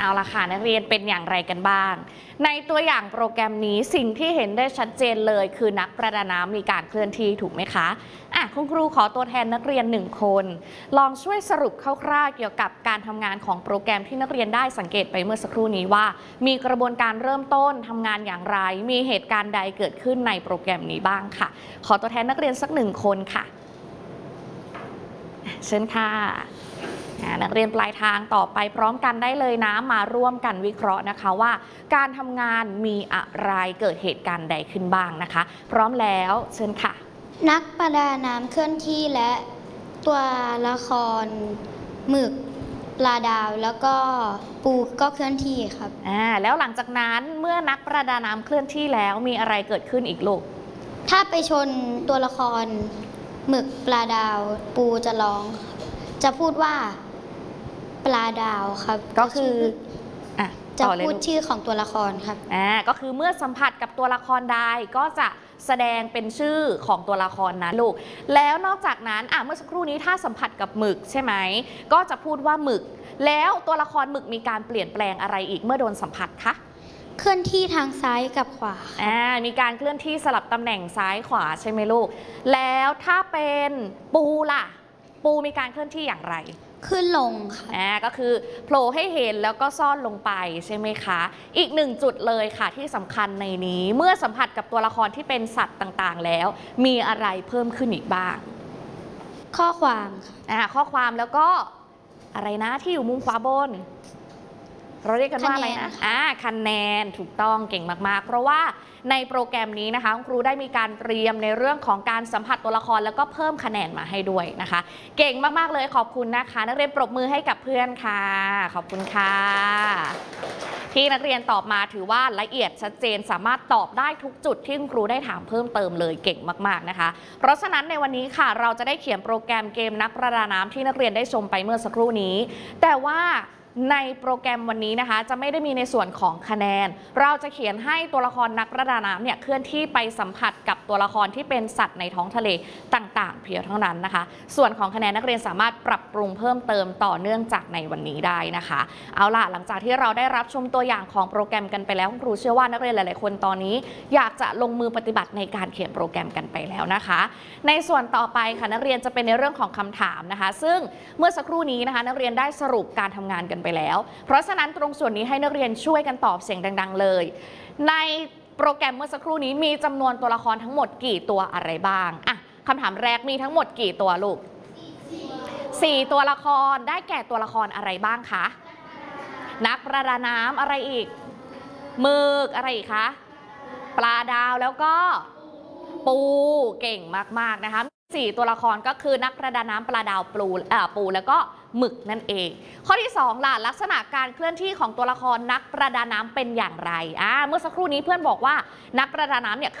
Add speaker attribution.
Speaker 1: เอาละค่ะนักเรียนเป็นอย่างไรกันบ้างในตัวอย่างโปรแกรมนี้สิ่งที่เห็นได้ชัดเจนเลยคือนักประดาน้ำมีการเคลื่อนที่ถูกไหมคะคุณครูขอตัวแทนนักเรียน1คนลองช่วยสรุปคร่าวๆเกี่ยวกับการทำงานของโปรแกรมที่นักเรียนได้สังเกตไปเมื่อสักครู่นี้ว่ามีกระบวนการเริ่มต้นทำงานอย่างไรมีเหตุการณ์ใดเกิดขึ้นในโปรแกรมนี้บ้างค่ะขอตัวแทนนักเรียนสัก1คนค่ะเชิญค่ะนักเรียนปลายทางต่อไปพร้อมกันได้เลยนะมาร่วมกันวิเคราะห์นะคะว่าการทำงานมีอะไรเกิดเหตุการณ์ใดขึ้นบ้างนะคะพร้อมแล้วเชิญค่ะ
Speaker 2: นักประดาน้ำเคลื่อนที่และตัวละครหมึกปลาดาวแล้วก็ปูก็เคลื่อนที่ครับ
Speaker 1: แล้วหลังจากนั้นเมื่อนักประดาน้ำเคลื่อนที่แล้วมีอะไรเกิดขึ้นอีกลูก
Speaker 2: ถ้าไปชนตัวละครหมึกปลาดาวปูจะร้องจะพูดว่าปลาดาวครับ
Speaker 1: ก็คือ
Speaker 2: จะพูดชื่อของตัวละครครับ
Speaker 1: ก็คือเมื่อสัมผัสกับตัวละครใดก็จะแสดงเป็นชื่อของตัวละครนั้นลูกแล้วนอกจากนั้นเมื่อสักครู่นี้ถ้าสัมผัสกับหมึกใช่ไหมก็จะพูดว่าหมึกแล้วตัวละครหมึกมีการเปลี่ยนแปลงอะไรอีกเมื่อโดนสัมผัสคะ
Speaker 2: เคลื่อนที่ทางซ้ายกับขวา
Speaker 1: มีการเคลื่อนที่สลับตำแหน่งซ้ายขวาใช่ไหมลูกแล้วถ้าเป็นปูล่ะปูมีการเคลื่อนที่อย่างไร
Speaker 2: ขึ้นลงค่ะ
Speaker 1: ก็คือโผล่ให้เห็นแล้วก็ซ่อนลงไปใช่ไหมคะอีก1จุดเลยค่ะที่สำคัญในนี้เมื่อสัมผัสกับตัวละครที่เป็นสัตว์ต่างๆแล้วมีอะไรเพิ่มขึ้นอีกบ้าง
Speaker 2: ข้อความ
Speaker 1: ข้อความแล้วก็อะไรนะที่อยู่มุมขวาบนเราเรียกกันว่าอะไรนะคะแนนถูกต้องเก่งมากๆเพราะว่าในโปรแกรมนี้นะคะครูได้มีการเตรียมในเรื่องของการสัมผัสตัวละครแล้วก็เพิ่มคะแนนมาให้ด้วยนะคะเก่งมากๆเลยขอบคุณนะคะนักเรียนปรบมือให้กับเพื่อนค่ะขอบคุณค่ะที่นักเรียนตอบมาถือว่าละเอียดชัดเจนสามารถตอบได้ทุกจุดที่ครูได้ถามเพิ่มเติมเลยเก่งมากๆนะคะเพราะฉะนั้นในวันนี้ค่ะเราจะได้เขียนโปรแกรมเกมนักประดาน้ำที่นักเรียนได้ชมไปเมื่อสักครู่นี้แต่ว่าในโปรแกรมวันนี้นะคะจะไม่ได้มีในส่วนของคะแนนเราจะเขียนให้ตัวละครนักประดาน้ำเนี่ยเคลื่อนที่ไปสัมผัสกับตัวละครที่เป็นสัตว์ในท้องทะเลต่างๆเพียงเท่านั้นนะคะส่วนของคะแนนนักเรียนสามารถปรับปรุงเพิ่มเติมต่อเนื่องจากในวันนี้ได้นะคะเอาล่ะหลังจากที่เราได้รับชมตัวอย่างของโปรแกรมกันไปแล้วครูเชื่อว่านักเรียนหลายๆคนตอนนี้อยากจะลงมือปฏิบัติในการเขียนโปรแกรมกันไปแล้วนะคะในส่วนต่อไปค่ะนักเรียนจะเป็นในเรื่องของคำถามนะคะซึ่งเมื่อสักครู่นี้นะคะนักเรียนได้สรุปการทำงานกันไปแล้วเพราะฉะนั้นตรงส่วนนี้ให้นักเรียนช่วยกันตอบเสียงดังๆเลยในโปรแกรมเมื่อสักครู่นี้มีจำนวนตัวละครทั้งหมดกี่ตัวอะไรบ้างคำถามแรกมีทั้งหมดกี่ตัวลูก4ตัวละครได้แก่ตัวละครอะไรบ้างคะนักประดาน้ำอะไรอีกหมึกอะไรอีกคะปลาดาวแล้วก็ปูเก่งมากๆนะคะ4ตัวละครก็คือนักประดาน้ำปลาดาวปูแล้วก็หมึกนั่นเองข้อที่2ล่ะลักษณะการเคลื่อนที่ของตัวละครนักประดาน้ำเป็นอย่างไรเมื่อสักครู่นี้เพื่อนบอกว่านักประดาน้ำเนี่ย